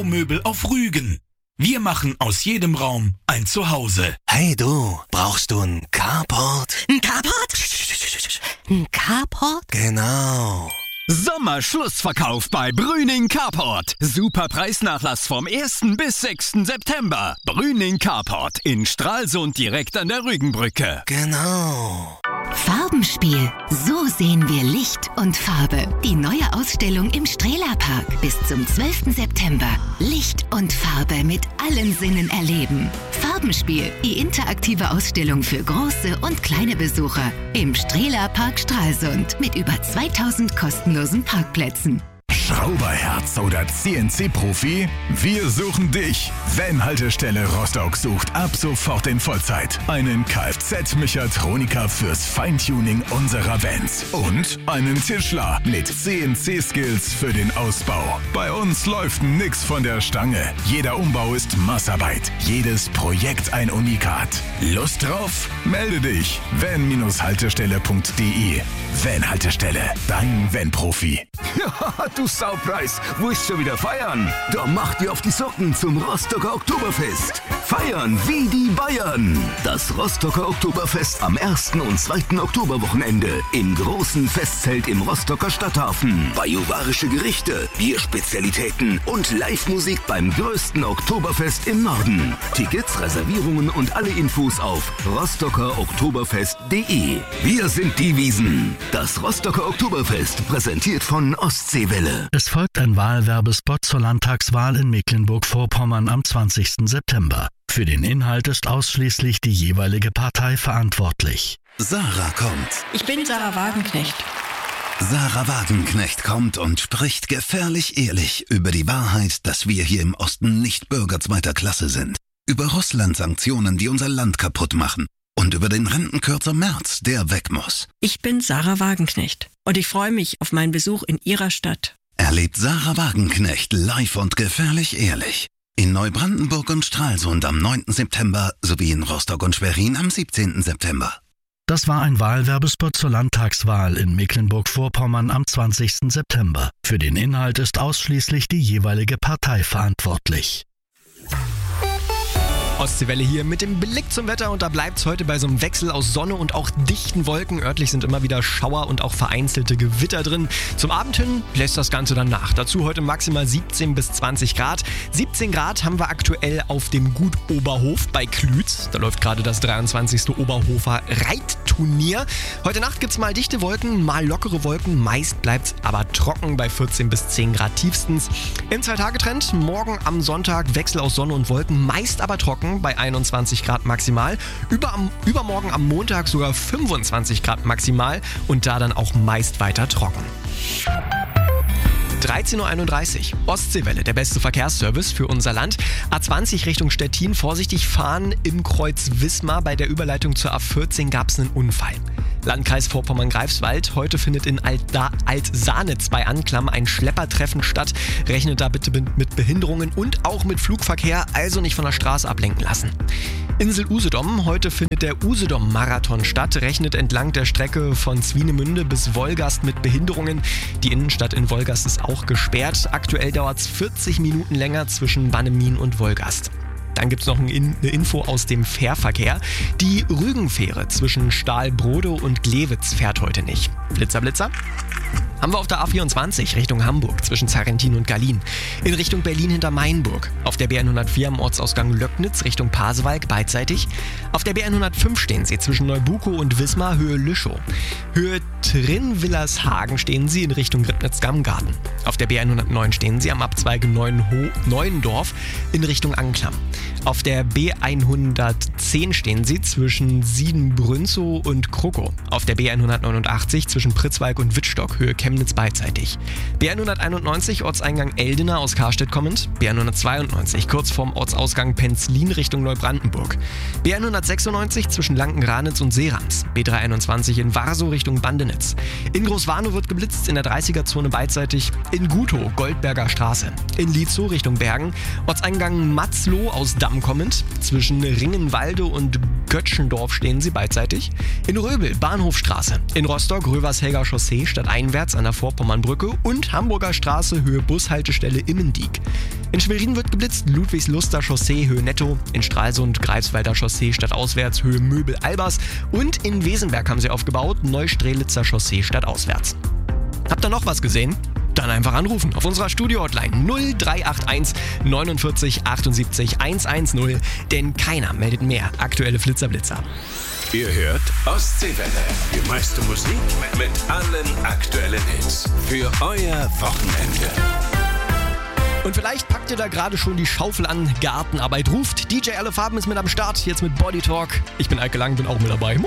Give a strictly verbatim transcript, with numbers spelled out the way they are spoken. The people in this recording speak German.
Büromöbel auf Rügen. Wir machen aus jedem Raum ein Zuhause. Hey du, brauchst du ein Carport? Ein Carport? Ein Carport? Genau. Sommerschlussverkauf bei Brüning Carport. Super Preisnachlass vom ersten bis sechsten September. Brüning Carport in Stralsund direkt an der Rügenbrücke. Genau. Farbenspiel. So sehen wir Licht und Farbe. Die neue Ausstellung im Strehlerpark. Bis zum zwölften September. Licht und Farbe mit allen Sinnen erleben. Farbenspiel. Die interaktive Ausstellung für große und kleine Besucher. Im Strehlerpark Stralsund. Mit über zweitausend kostenlosen Parkplätzen. Schrauberherz oder C N C-Profi? Wir suchen dich. Van-Haltestelle Rostock sucht ab sofort in Vollzeit einen Kfz-Mechatroniker fürs Feintuning unserer Vans und einen Tischler mit C N C-Skills für den Ausbau. Bei uns läuft nix von der Stange. Jeder Umbau ist Maßarbeit. Jedes Projekt ein Unikat. Lust drauf? Melde dich. van Haltestelle punkt de. Van-Haltestelle, dein Van-Profi. Ja, du Saupreis, wo ist schon wieder feiern? Da macht ihr auf die Socken zum Rostocker Oktoberfest. Feiern wie die Bayern. Das Rostocker Oktoberfest am ersten und zweiten Oktoberwochenende im großen Festzelt im Rostocker Stadthafen. Bajuwarische Gerichte, Bierspezialitäten und Live-Musik beim größten Oktoberfest im Norden. Tickets, Reservierungen und alle Infos auf rostocker oktoberfest punkt de. Wir sind die Wiesen. Das Rostocker Oktoberfest, präsentiert von Ostseewelle. Es folgt ein Wahlwerbespot zur Landtagswahl in Mecklenburg-Vorpommern am zwanzigsten September. Für den Inhalt ist ausschließlich die jeweilige Partei verantwortlich. Sarah kommt. Ich bin Sarah Wagenknecht. Sarah Wagenknecht kommt und spricht gefährlich ehrlich über die Wahrheit, dass wir hier im Osten nicht Bürger zweiter Klasse sind. Über Russland-Sanktionen, die unser Land kaputt machen. Und über den Rentenkürzer Merz, der weg muss. Ich bin Sarah Wagenknecht und ich freue mich auf meinen Besuch in Ihrer Stadt. Erlebt Sarah Wagenknecht live und gefährlich ehrlich. In Neubrandenburg und Stralsund am neunten September sowie in Rostock und Schwerin am siebzehnten September. Das war ein Wahlwerbespot zur Landtagswahl in Mecklenburg-Vorpommern am zwanzigsten September. Für den Inhalt ist ausschließlich die jeweilige Partei verantwortlich. Ostseewelle hier mit dem Blick zum Wetter und da bleibt es heute bei so einem Wechsel aus Sonne und auch dichten Wolken. Örtlich sind immer wieder Schauer und auch vereinzelte Gewitter drin. Zum Abend hin lässt das Ganze dann nach. Dazu heute maximal siebzehn bis zwanzig Grad. siebzehn Grad haben wir aktuell auf dem Gut Oberhof bei Klütz. Da läuft gerade das dreiundzwanzigste Oberhofer Reitturnier. Heute Nacht gibt es mal dichte Wolken, mal lockere Wolken. Meist bleibt es aber trocken bei vierzehn bis zehn Grad tiefstens. Im Zwei-Tage-Trend morgen am Sonntag Wechsel aus Sonne und Wolken, meist aber trocken bei einundzwanzig Grad maximal. Über am, übermorgen am Montag sogar fünfundzwanzig Grad maximal und da dann auch meist weiter trocken. dreizehn Uhr einunddreißig. Ostseewelle, der beste Verkehrsservice für unser Land. A zwanzig Richtung Stettin, vorsichtig fahren im Kreuz Wismar. Bei der Überleitung zur A vierzehn gab es einen Unfall. Landkreis Vorpommern-Greifswald. Heute findet in Alt-Sanitz bei Anklam ein Schleppertreffen statt. Rechnet da bitte mit Behinderungen und auch mit Flugverkehr, also nicht von der Straße ablenken lassen. Insel Usedom. Heute findet der Usedom-Marathon statt. Rechnet entlang der Strecke von Swinemünde bis Wolgast mit Behinderungen. Die Innenstadt in Wolgast ist auch gesperrt. Aktuell dauert es vierzig Minuten länger zwischen Bannemin und Wolgast. Dann gibt es noch eine Info aus dem Fährverkehr. Die Rügenfähre zwischen Stahlbrode und Glewitz fährt heute nicht. Blitzer, Blitzer. Haben wir auf der A vierundzwanzig Richtung Hamburg zwischen Zarrentin und Gallien. In Richtung Berlin hinter Mainburg. Auf der B hundertvier am Ortsausgang Löcknitz Richtung Pasewalk beidseitig. Auf der B hundertfünf stehen sie zwischen Neubukow und Wismar Höhe Lüschow. Höhe Trin-Willershagen stehen sie in Richtung Ribnitz-Gamgarten. Auf der B hundertneun stehen sie am Abzweige Neuendorf in Richtung Anklam. Auf der B hundertzehn stehen sie zwischen Siedenbrünzow und Kroko. Auf der B hundertneunundachtzig zwischen Pritzwalk und Wittstock Höhe Chemnitz beidseitig. B hunderteinundneunzig Ortseingang Eldena aus Karstedt kommend. B hundertzweiundneunzig kurz vorm Ortsausgang Penzlin Richtung Neubrandenburg. B hundertsechsundneunzig zwischen Lankenranitz und Seerams. B dreihunderteinundzwanzig in Warsow Richtung Bandenitz. In Großwarnow wird geblitzt, in der dreißiger-Zone beidseitig. In Gutow Goldberger Straße. In Lietzow Richtung Bergen. Ortseingang Matzloh aus Damm kommend. Zwischen Ringenwalde und Götschendorf stehen sie beidseitig. In Röbel Bahnhofstraße. In Rostock Rövershelger Chaussee stadteinwärts an der Vorpommernbrücke und Hamburger Straße Höhe Bushaltestelle Immendiek. In Schwerin wird geblitzt, Ludwigsluster Chaussee Höhe Netto, in Stralsund Greifswalder Chaussee stadtauswärts Höhe Möbel Albers und in Wesenberg haben sie aufgebaut, Neustrelitzer Chaussee stadtauswärts. Habt ihr noch was gesehen? Dann einfach anrufen auf unserer Studio-Hotline null drei acht eins neunundvierzig achtundsiebzig hundertzehn, denn keiner meldet mehr aktuelle Flitzer-Blitzer. Ihr hört Ostseewelle, die meiste Musik mit allen aktuellen Hits für euer Wochenende. Und vielleicht packt ihr da gerade schon die Schaufel an, Gartenarbeit ruft. D J Alle Farben ist mit am Start, jetzt mit Body Talk. Ich bin Eike Lang, bin auch mit dabei.